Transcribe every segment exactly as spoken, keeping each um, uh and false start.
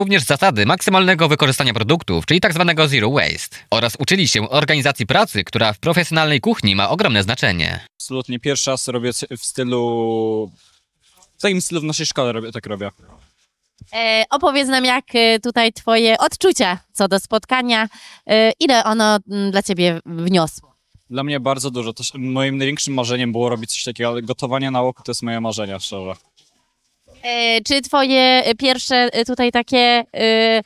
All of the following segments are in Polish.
również zasady maksymalnego wykorzystania produktów, czyli tak zwanego zero waste. Oraz uczyli się organizacji pracy, która w profesjonalnej kuchni ma ogromne znaczenie. Absolutnie pierwszy raz robię w stylu... W takim stylu w naszej szkole robię, tak robię. E, opowiedz nam, jak e, tutaj twoje odczucia co do spotkania, e, ile ono m, dla ciebie wniosło? Dla mnie bardzo dużo. Też moim największym marzeniem było robić coś takiego, ale gotowanie na łoku to jest moje marzenie, szczerze. E, czy twoje pierwsze e, tutaj takie e,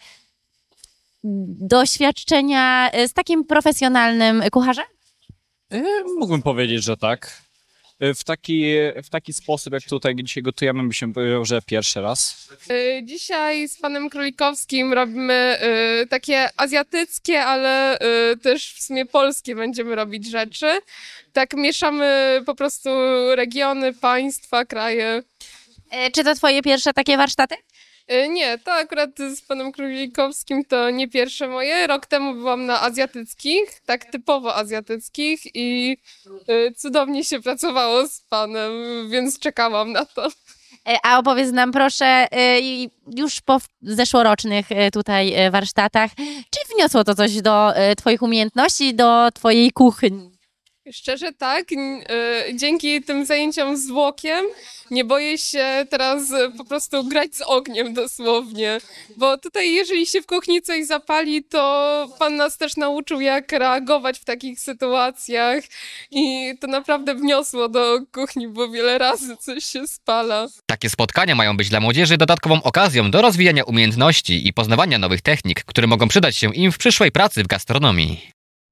doświadczenia e, z takim profesjonalnym kucharzem? Yy, mógłbym powiedzieć, że tak. W taki, w taki sposób, jak tutaj dzisiaj gotujemy, bym się powiedział, że pierwszy raz. Dzisiaj z panem Królikowskim robimy y, takie azjatyckie, ale y, też w sumie polskie będziemy robić rzeczy. Tak mieszamy po prostu regiony, państwa, kraje. E, czy to twoje pierwsze takie warsztaty? Y, nie, to akurat z panem Królikowskim to nie pierwsze moje. Rok temu byłam na azjatyckich, tak typowo azjatyckich i y, cudownie się pracowało z panem, więc czekałam na to. E, a opowiedz nam proszę, e, już po zeszłorocznych e, tutaj e, warsztatach, czy wniosło to coś do e, twoich umiejętności, do twojej kuchni? Szczerze tak, N- y, dzięki tym zajęciom zwłokiem nie boję się teraz y, po prostu grać z ogniem dosłownie, bo tutaj jeżeli się w kuchni coś zapali, to pan nas też nauczył jak reagować w takich sytuacjach i to naprawdę wniosło do kuchni, bo wiele razy coś się spala. Takie spotkania mają być dla młodzieży dodatkową okazją do rozwijania umiejętności i poznawania nowych technik, które mogą przydać się im w przyszłej pracy w gastronomii.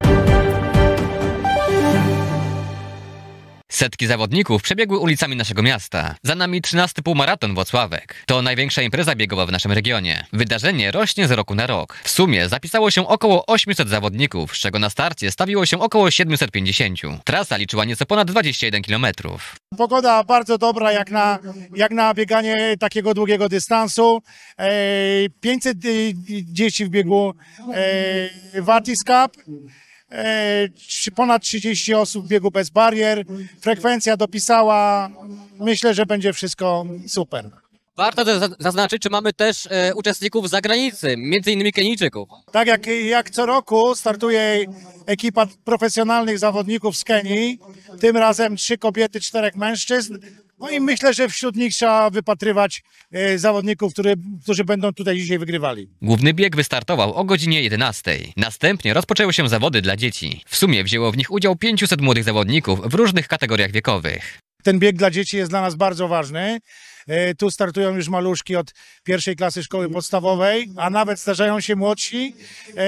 Setki zawodników przebiegły ulicami naszego miasta. Za nami trzynasty półmaraton Włocławek. To największa impreza biegowa w naszym regionie. Wydarzenie rośnie z roku na rok. W sumie zapisało się około ośmiuset zawodników, z czego na starcie stawiło się około siedmiuset pięćdziesięciu. Trasa liczyła nieco ponad dwadzieścia jeden kilometrów. Pogoda bardzo dobra jak na, jak na bieganie takiego długiego dystansu. E, pięćset dzieci w biegu e, Wartis Cup. E, ponad trzydzieści osób w biegu bez barier. Frekwencja dopisała. Myślę, że będzie wszystko super. Warto też zaznaczyć, czy mamy też e, uczestników z zagranicy, między innymi Kenijczyków. Tak jak, jak co roku startuje ekipa profesjonalnych zawodników z Kenii. Tym razem trzy kobiety, czterech mężczyzn. No i myślę, że wśród nich trzeba wypatrywać e, zawodników, który, którzy będą tutaj dzisiaj wygrywali. Główny bieg wystartował o godzinie jedenastej. Następnie rozpoczęły się zawody dla dzieci. W sumie wzięło w nich udział pięciuset młodych zawodników w różnych kategoriach wiekowych. Ten bieg dla dzieci jest dla nas bardzo ważny. E, tu startują już maluszki od pierwszej klasy szkoły podstawowej, a nawet zdarzają się młodsi. E,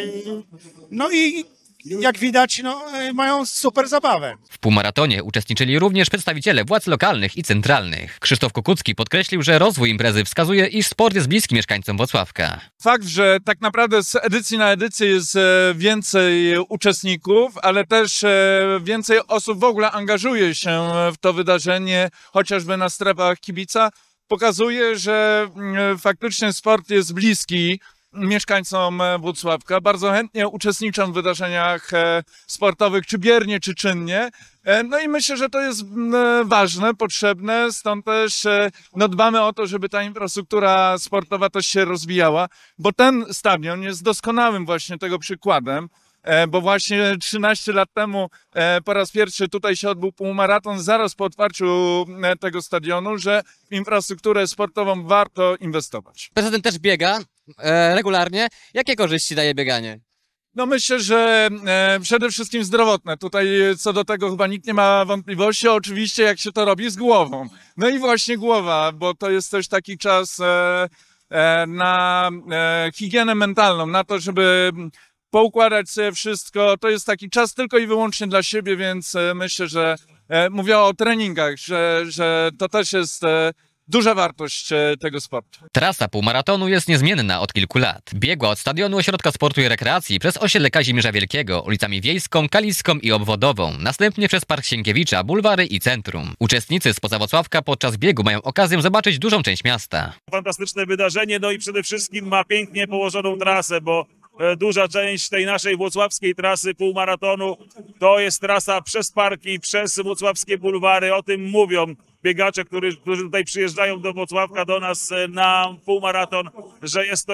no i jak widać, no, mają super zabawę. W półmaratonie uczestniczyli również przedstawiciele władz lokalnych i centralnych. Krzysztof Kukucki podkreślił, że rozwój imprezy wskazuje, iż sport jest bliski mieszkańcom Włocławka. Fakt, że tak naprawdę z edycji na edycję jest więcej uczestników, ale też więcej osób w ogóle angażuje się w to wydarzenie, chociażby na strefach kibica, pokazuje, że faktycznie sport jest bliski mieszkańcom Włocławka. Bardzo chętnie uczestniczą w wydarzeniach sportowych, czy biernie, czy czynnie. No i myślę, że to jest ważne, potrzebne, stąd też no, dbamy o to, żeby ta infrastruktura sportowa też się rozwijała, bo ten stadion jest doskonałym właśnie tego przykładem, bo właśnie trzynaście lat temu po raz pierwszy tutaj się odbył półmaraton zaraz po otwarciu tego stadionu, że w infrastrukturę sportową warto inwestować. Prezydent też biega e, regularnie. Jakie korzyści daje bieganie? No myślę, że e, przede wszystkim zdrowotne. Tutaj co do tego chyba nikt nie ma wątpliwości. Oczywiście jak się to robi z głową. No i właśnie głowa, bo to jest też taki czas e, e, na e, higienę mentalną, na to, żeby poukładać sobie wszystko. To jest taki czas tylko i wyłącznie dla siebie, więc e, myślę, że e, mówię o treningach, że, że to też jest e, duża wartość tego sportu. Trasa półmaratonu jest niezmienna od kilku lat. Biegła od stadionu Ośrodka Sportu i Rekreacji przez osiedle Kazimierza Wielkiego, ulicami Wiejską, Kaliską i Obwodową, następnie przez Park Sienkiewicza, bulwary i centrum. Uczestnicy spoza Włocławka podczas biegu mają okazję zobaczyć dużą część miasta. Fantastyczne wydarzenie, no i przede wszystkim ma pięknie położoną trasę, bo duża część tej naszej włocławskiej trasy półmaratonu to jest trasa przez parki, przez włocławskie bulwary, o tym mówią biegacze, którzy, którzy tutaj przyjeżdżają do Włocławka, do nas e, na półmaraton, że jest to